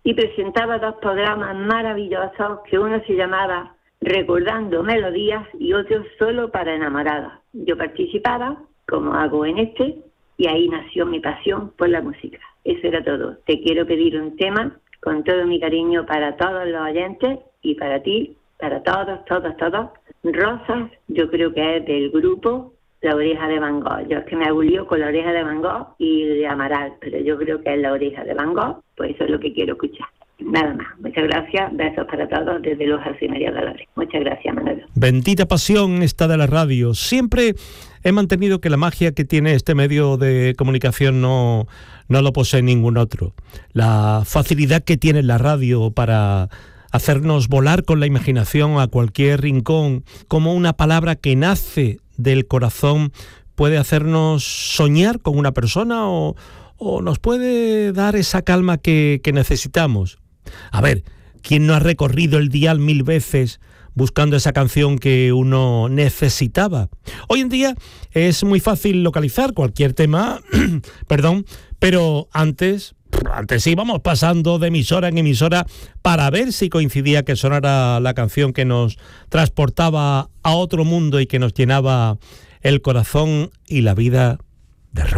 y presentaba 2 programas maravillosos, que uno se llamaba Recordando Melodías y otro Solo para Enamorados. Yo participaba, como hago en este, y ahí nació mi pasión por la música. Eso era todo. Te quiero pedir un tema con todo mi cariño para todos los oyentes y para ti, para todos. Rosas, yo creo que es del grupo La Oreja de Van Gogh. Yo es que me hago lío con La Oreja de Van Gogh y de Amaral, pero yo creo que es La Oreja de Van Gogh, pues eso es lo que quiero escuchar. Nada más. Muchas gracias. Besos para todos desde Los Alcimería Dolores. Muchas gracias, Manolo. Bendita pasión esta de la radio. Siempre he mantenido que la magia que tiene este medio de comunicación no lo posee ningún otro. La facilidad que tiene la radio para hacernos volar con la imaginación a cualquier rincón, como una palabra que nace del corazón puede hacernos soñar con una persona o nos puede dar esa calma que necesitamos. A ver, ¿quién no ha recorrido el dial 1000 veces buscando esa canción que uno necesitaba? Hoy en día es muy fácil localizar cualquier tema, pero antes íbamos pasando de emisora en emisora para ver si coincidía que sonara la canción que nos transportaba a otro mundo y que nos llenaba el corazón y la vida de rock.